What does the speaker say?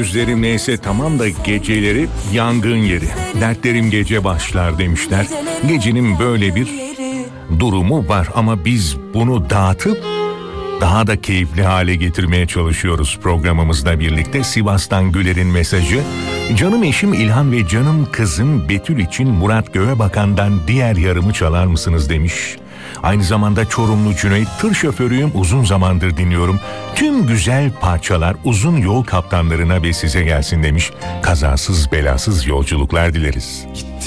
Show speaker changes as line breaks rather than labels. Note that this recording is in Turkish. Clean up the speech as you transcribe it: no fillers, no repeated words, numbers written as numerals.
gündüzlerim neyse tamam da geceleri yangın yeri. Dertlerim gece başlar demişler. Gecenin böyle bir durumu var ama biz bunu dağıtıp daha da keyifli hale getirmeye çalışıyoruz programımızla birlikte. Sivas'tan Güler'in mesajı: canım eşim İlhan ve canım kızım Betül için Murat Göğebakan'dan Diğer Yarımı çalar mısınız demiş. Aynı zamanda Çorumlu Cüneyt, tır şoförüyüm, uzun zamandır dinliyorum. Tüm güzel parçalar uzun yol kaptanlarına ve size gelsin demiş. Kazasız belasız yolculuklar dileriz.